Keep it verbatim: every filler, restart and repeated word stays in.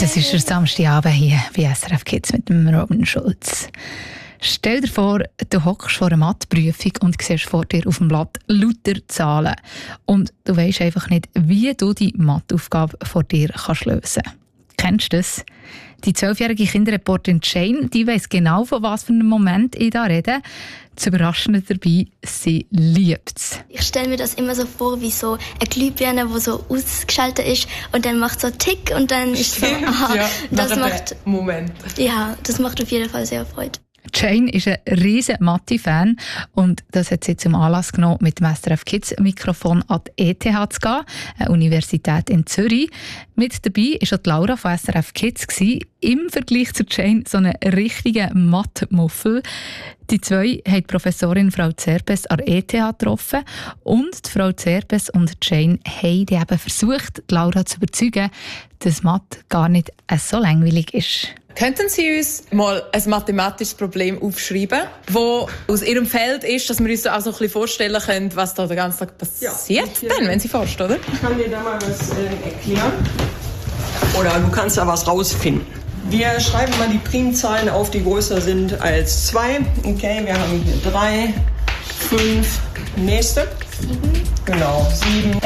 Das ist der Samstagabend hier bei S R F Kids mit dem Robin Schulz. Stell dir vor, du hockst vor einer Matheprüfung und siehst vor dir auf dem Blatt lauter Zahlen. Und du weisst einfach nicht, wie du die Matheaufgabe vor dir kannst lösen kannst. Kennst du das? Die zwölfjährige Kinderreporterin Jane, die weiss genau, von was für einem Moment ich da rede. Das Überraschende dabei, sie liebt es. Ich stelle mir das immer so vor, wie so eine Glühbirne, die so ausgeschaltet ist und dann macht so Tick und dann ist so, aha, ja, das macht, Moment. Ja, das macht auf jeden Fall sehr Freude. Jane ist ein riesen Mathe-Fan und das hat sie zum Anlass genommen, mit dem S R F Kids Mikrofon an die E T H zu gehen, eine Universität in Zürich. Mit dabei war auch Laura von S R F Kids. Im Vergleich zu Jane so einen richtigen Mathe-Muffel. Die zwei haben die Professorin Frau Zerpes an der E T H getroffen und die Frau Zerpes und Jane haben die eben versucht, Laura zu überzeugen, dass Mathe gar nicht so langweilig ist. Könnten Sie uns mal ein mathematisches Problem aufschreiben, das aus Ihrem Feld ist, dass wir uns auch so ein bisschen vorstellen können, was da den ganzen Tag passiert, ja, dann, wenn Sie forschen, oder? Ich kann dir da mal was äh, erklären. Oder du kannst da was rausfinden. Wir schreiben mal die Primzahlen auf, die größer sind als zwei. Okay, wir haben hier drei, fünf, nächste. Sieben. Genau, sieben.